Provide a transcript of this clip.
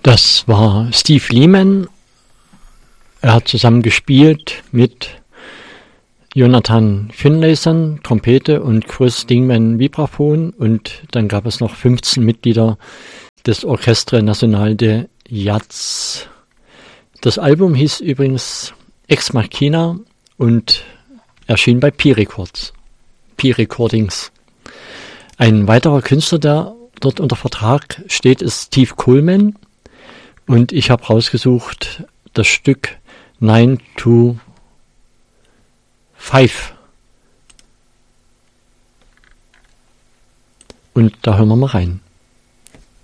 Das war Steve Lehman. Er hat zusammen gespielt mit Jonathan Finlayson, Trompete, und Chris Dingman, Vibraphon, und dann gab es noch 15 Mitglieder des Orchestre National de Jazz. Das Album hieß übrigens Ex Machina und erschien bei P-Recordings. Ein weiterer Künstler, der dort unter Vertrag steht, ist Steve Coleman, und ich habe rausgesucht das Stück 9 to 5. Und da hören wir mal rein.